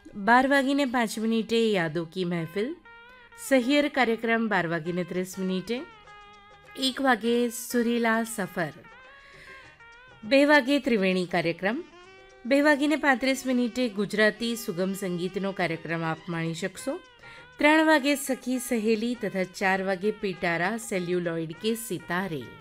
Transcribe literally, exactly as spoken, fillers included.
બાર વાગીને પાંચ મિનિટે યાદો કી મહેફિલ, સહિયર કાર્યક્રમ બાર વાગીને ત્રીસ મિનિટે, એક વાગે સુરીલા સફર, બે વાગે ત્રિવેણી કાર્યક્રમ, બે વાગીને પાંત્રીસ મિનિટે ગુજરાતી સુગમ સંગીતનો કાર્યક્રમ આપ માણી શકશો. ત્રણ વાગે સખી સહેલી તથા ચાર વાગે પિટારા સેલ્યુલોઇડ કે સિતારે.